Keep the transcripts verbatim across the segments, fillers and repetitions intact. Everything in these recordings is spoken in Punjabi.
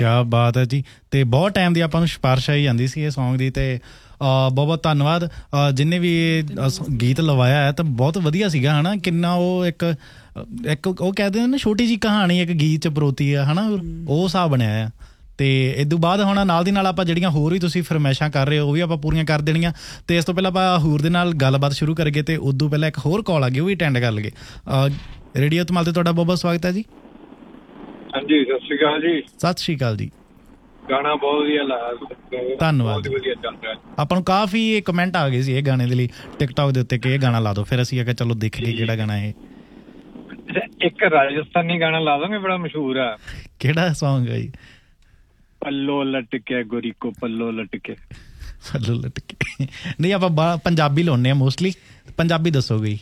ਕਿਆ ਬਾਤ ਹੈ ਜੀ। ਤੇ ਬਹੁਤ ਟਾਈਮ ਦੀ ਆਪਾਂ ਨੂੰ ਸਿਫਾਰਿਸ਼ ਆਈ ਜਾਂਦੀ ਸੀ ਇਹ ਸੌਂਗ ਦੀ, ਤੇ ਬਹੁਤ ਬਹੁਤ ਧੰਨਵਾਦ ਜਿੰਨੇ ਵੀ ਗੀਤ ਲਵਾਇਆ ਹੈ। ਤਾਂ ਬਹੁਤ ਵਧੀਆ ਸੀਗਾ ਹੈ ਨਾ, ਕਿੰਨਾ ਉਹ ਇੱਕ ਇੱਕ ਉਹ ਕਹਿੰਦੇ ਨਾ ਛੋਟੀ ਜਿਹੀ ਕਹਾਣੀ ਇੱਕ ਗੀਤ 'ਚ ਪਰੋਤੀ ਆ ਹੈ ਨਾ, ਉਹ ਹਿਸਾਬ ਬਣਿਆ ਆ। ਅਤੇ ਇਸ ਤੋਂ ਬਾਅਦ ਹੁਣ ਨਾਲ ਦੀ ਨਾਲ ਆਪਾਂ ਜਿਹੜੀਆਂ ਹੋਰ ਵੀ ਤੁਸੀਂ ਫਰਮਾਇਸ਼ਾਂ ਕਰ ਰਹੇ ਹੋ ਉਹ ਵੀ ਆਪਾਂ ਪੂਰੀਆਂ ਕਰ ਦੇਣੀਆਂ। ਅਤੇ ਇਸ ਤੋਂ ਪਹਿਲਾਂ ਆਪਾਂ ਹੂਰ ਦੇ ਨਾਲ ਗੱਲਬਾਤ ਸ਼ੁਰੂ ਕਰੀਏ, ਅਤੇ ਉਦੋਂ ਪਹਿਲਾਂ ਇੱਕ ਹੋਰ ਕਾਲ ਆ ਗਈ, ਉਹ ਵੀ ਅਟੈਂਡ ਕਰ ਲਈਏ। ਰੇਡੀਓ ਧਮਾਲ 'ਤੇ ਤੁਹਾਡਾ ਬਹੁਤ ਬਹੁਤ ਸਵਾਗਤ ਹੈ ਜੀ। ਹਾਂਜੀ, ਸਤਿ ਸ਼੍ਰੀ ਅਕਾਲ ਜੀ। ਸਤਿ ਸ਼੍ਰੀ ਅਕਾਲ ਜੀ। ਗਾਣਾ ਬਹੁਤ ਵਧੀਆ ਲੱਗਾ, ਧੰਨਵਾਦ। ਵਧੀਆ ਚੱਲ ਰਿਹਾ। ਆਪਾਂ ਨੂੰ ਕਾਫੀ ਕਮੈਂਟ ਆ ਗਏ ਸੀ ਇਹ ਗਾਣੇ ਦੇ ਲਈ ਟਿਕਟੋਕ ਦੇ ਉੱਤੇ ਕਿ ਇਹ ਗਾਣਾ ਲਾ ਦਿਓ, ਫਿਰ ਅਸੀਂ ਆਖਿਆ ਚਲੋ ਦੇਖੀਏ ਕਿਹੜਾ ਗਾਣਾ ਇਹ। ਇੱਕ ਰਾਜਸਥਾਨੀ ਗਾਣਾ ਲਾ ਦੋਗੇ, ਬੜਾ ਮਸ਼ਹੂਰ ਆ। ਕਿਹੜਾ ਸੌਂਗ ਹੈ ਜੀ? ਪੱਲੋ ਲਟਕੇ ਗੋਰੀ ਕੋ ਪੱਲੋ ਲਟਕੇ। ਪੱਲੋ ਲਟਕੇ ਨਹੀਂ, ਆਪਾਂ ਪੰਜਾਬੀ ਲਾਉਂਦੇ ਹਾਂ ਮੋਸਟਲੀ। ਪੰਜਾਬੀ ਦੱਸੋਗੇ?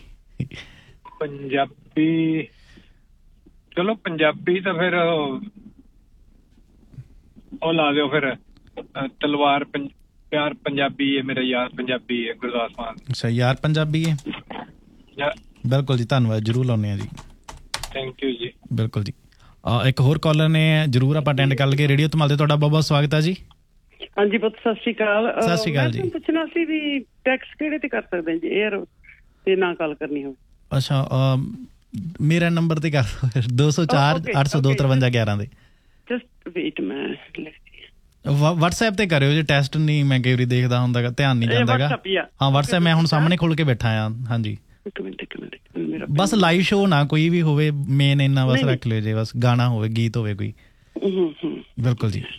ਪੰਜਾਬੀ ਚਲੋ, ਪੰਜਾਬੀ ਤਾਂ ਫਿਰ ਉਹ ਲਾ ਦਿਓ ਫਿਰ, ਤਲਵਾਰ ਪਿਆਰ ਪੰਜਾਬੀ ਹੈ ਮੇਰਾ ਯਾਰ ਪੰਜਾਬੀ ਹੈ, ਗੁਰਦਾਸ ਮਾਨ। ਅੱਛਾ, ਯਾਰ ਪੰਜਾਬੀ ਹੈ। ਬਿਲਕੁਲ ਜੀ, ਧੰਨਵਾਦ। ਜ਼ਰੂਰ ਲਾਉਂਦੇ ਹਾਂ ਜੀ। ਥੈਂਕ ਯੂ ਜੀ। ਬਿਲਕੁਲ ਜੀ। ਇੱਕ ਹੋਰ ਕਾਲਰ ਨੇ, ਜ਼ਰੂਰ ਆਪਾਂ ਅਟੈਂਡ ਕਰ ਲਈਏ। ਰੇਡੀਓ ਧਮਾਲ 'ਤੇ ਤੁਹਾਡਾ ਬਹੁਤ ਬਹੁਤ ਸਵਾਗਤ ਹੈ ਜੀ। ਹਾਂਜੀ ਪੁੱਤ, ਸਤਿ ਸ਼੍ਰੀ ਅਕਾਲ। ਸਤਿ ਸ਼੍ਰੀ ਅਕਾਲ ਜੀ। ਪੁੱਛਣਾ ਸੀ ਵੀ ਟੈਕਸ ਕਿਹੜੇ ਤੇ ਕਰ ਸਕਦੇ ਜੀ, ਏਅਰ ਤੇ ਨਾ ਕਾਲ ਕਰਨੀ ਹੋਵੇ? ਅੱਛਾ, ਮੇਰਾ ਨੰਬਰ ਤੇ ਕਰ ਦੋ ਸੌ ਚਾਰ ਅੱਠ ਸੌ ਦੋ ਤਰਵੰਜਾ ਗਿਆਰਾਂ ਦੇ। ਜਸਟ ਵੇਟ, ਮੈਂ ਵਟਸਐਪ ਤੇ ਕਰਿਓ ਜੀ। ਟੈਸਟ ਨਹੀਂ ਮੈਂ ਕਈ ਵਾਰੀ ਦੇਖਦਾ ਹੁੰਦਾ ਗਾ, ਧਿਆਨ ਨਹੀਂ ਜਾਂਦਾ ਗਾ। ਹਾਂ, ਵਟਸਐਪ ਮੈਂ ਹੁਣ ਸਾਹਮਣੇ ਖੋਲ ਕੇ ਬੈਠਾ ਆ। ਹਾਂਜੀ, ਇੱਕ ਮਿੰਟ ਇੱਕ ਮਿੰਟ ਬਸ ਲਾਈਵ ਸ਼ੋਅ ਨਾ ਕੋਈ ਵੀ ਹੋਵੇ, ਮੇਨ ਇੰਨਾ ਬਸ ਰੱਖ ਲਿਓ ਜੇ, ਬਸ ਗਾਣਾ ਹੋਵੇ, ਗੀਤ ਹੋਵੇ ਕੋਈ। ਬਿਲਕੁਲ ਜੀ।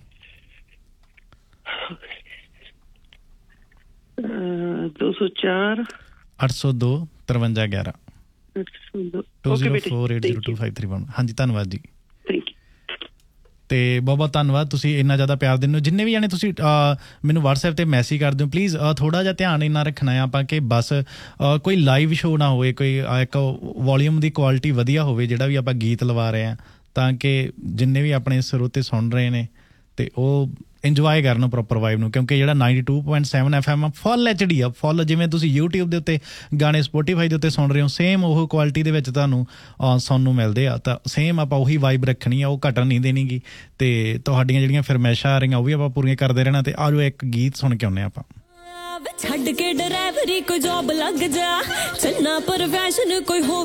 ਦੋ ਸੌ ਚਾਰ ਅੱਠ ਸੌ ਦੋ ਤਰਵੰਜਾ ਗਿਆਰਾਂ two zero four eight zero two five three one. ਹਾਂਜੀ, ਧੰਨਵਾਦ ਜੀ। ਅਤੇ ਬਹੁਤ ਬਹੁਤ ਧੰਨਵਾਦ, ਤੁਸੀਂ ਇੰਨਾ ਜ਼ਿਆਦਾ ਪਿਆਰ ਦਿੰਦੇ ਹੋ। ਜਿੰਨੇ ਵੀ ਜਾਣੇ ਤੁਸੀਂ ਮੈਨੂੰ ਵਟਸਐਪ 'ਤੇ ਮੈਸੇਜ ਕਰਦੇ ਹੋ, ਪਲੀਜ਼ ਥੋੜ੍ਹਾ ਜਿਹਾ ਧਿਆਨ ਇੰਨਾ ਰੱਖਣਾ ਹੈ ਆਪਾਂ ਕਿ ਬਸ ਕੋਈ ਲਾਈਵ ਸ਼ੋਅ ਨਾ ਹੋਵੇ, ਕੋਈ ਇੱਕ ਵੋਲੀਅਮ ਦੀ ਕੁਆਲਿਟੀ ਵਧੀਆ ਹੋਵੇ ਜਿਹੜਾ ਵੀ ਆਪਾਂ ਗੀਤ ਲਵਾ ਰਹੇ ਹਾਂ, ਤਾਂ ਕਿ ਜਿੰਨੇ ਵੀ ਆਪਣੇ ਸਰੋਤੇ ਸੁਣ ਰਹੇ ਨੇ ਅਤੇ ਉਹ ਇੰਜੋਏ ਕਰਨ ਪ੍ਰੋਪਰ ਵਾਈਬ ਨੂੰ। ਕਿਉਂਕਿ ਜਿਹੜਾ ninety two point seven F M ਆ, ਫੁੱਲ ਐਚ ਡੀ ਆ, ਫੁੱਲ। ਜਿਵੇਂ ਤੁਸੀਂ ਯੂਟਿਊਬ ਦੇ ਉੱਤੇ ਗਾਣੇ ਸਪੋਟੀਫਾਈ ਦੇ ਉੱਤੇ ਸੁਣ ਰਹੇ ਹੋ, ਸੇਮ ਉਹ ਕੁਆਲਿਟੀ ਦੇ ਵਿੱਚ ਤੁਹਾਨੂੰ ਸੁਣਨ ਨੂੰ ਮਿਲਦੇ ਆ। ਤਾਂ ਸੇਮ ਆਪਾਂ ਉਹੀ ਵਾਈਬ ਰੱਖਣੀ ਆ, ਉਹ ਘਟਣ ਨਹੀਂ ਦੇਣੀ ਗੀ। ਅਤੇ ਤੁਹਾਡੀਆਂ ਜਿਹੜੀਆਂ ਫਰਮਾਇਸ਼ਾਂ ਆ ਰਹੀਆਂ ਉਹ ਵੀ ਆਪਾਂ ਪੂਰੀਆਂ ਕਰਦੇ ਰਹਿਣਾ। ਅਤੇ ਆਜੋ ਇੱਕ ਗੀਤ ਸੁਣ ਕੇ ਆਉਂਦੇ ਆਪਾਂ। ਛੱਡ ਕੇ ਡਰਾਈਵਰੀ ਕੋਈ ਜੋਬ ਲੱਗ ਜਾ, ਚੰਨਾ ਪ੍ਰੋਫੈਸ਼ਨ ਕੋਈ ਹੋਵੇ।